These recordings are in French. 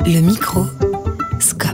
Le micro, Scope.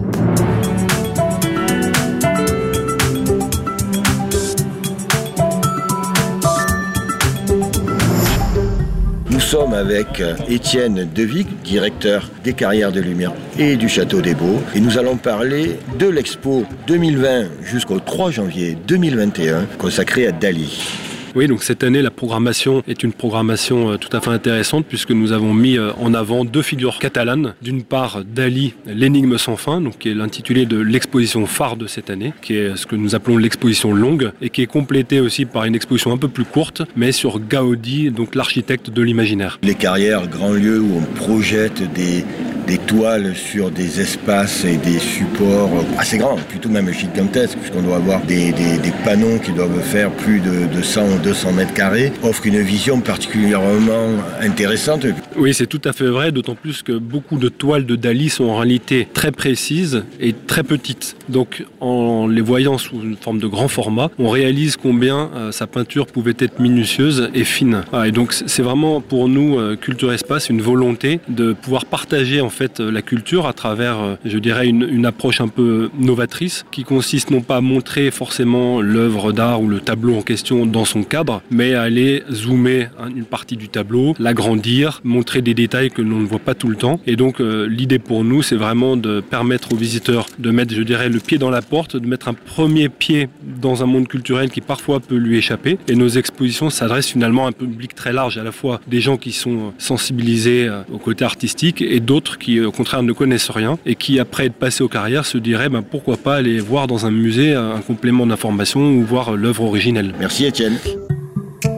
Nous sommes avec Étienne Devic, directeur des Carrières de Lumière et du Château des Baux. Et nous allons parler de l'expo 2020 jusqu'au 3 janvier 2021 consacrée à Dali. Oui, donc cette année, la programmation est une programmation tout à fait intéressante puisque nous avons mis en avant deux figures catalanes. D'une part, Dali, l'énigme sans fin, donc qui est l'intitulé de l'exposition phare de cette année, qui est ce que nous appelons l'exposition longue et qui est complétée aussi par une exposition un peu plus courte, mais sur Gaudi, donc l'architecte de l'imaginaire. Les Carrières, grand lieu où on projette des toiles sur des espaces et des supports assez grands, plutôt même gigantesques, puisqu'on doit avoir des panneaux qui doivent faire plus de 100 ou 200 mètres carrés, offre une vision particulièrement intéressante. Oui, c'est tout à fait vrai, d'autant plus que beaucoup de toiles de Dali sont en réalité très précises et très petites. Donc en les voyant sous une forme de grand format, on réalise combien sa peinture pouvait être minutieuse et fine. Et donc c'est vraiment pour nous, Culture Espace, une volonté de pouvoir partager en fait la culture à travers, je dirais, une approche un peu novatrice qui consiste non pas à montrer forcément l'œuvre d'art ou le tableau en question dans son cadre, mais à aller zoomer une partie du tableau, l'agrandir, montrer des détails que l'on ne voit pas tout le temps. Et donc l'idée pour nous, c'est vraiment de permettre aux visiteurs de mettre, je dirais, le pied dans la porte, de mettre un premier pied dans un monde culturel qui parfois peut lui échapper. Et nos expositions s'adressent finalement à un public très large, à la fois des gens qui sont sensibilisés au côté artistique et d'autres qui au contraire ne connaissent rien et qui après être passés aux Carrières se diraient pourquoi pas aller voir dans un musée un complément d'information ou voir l'œuvre originelle. Merci Étienne.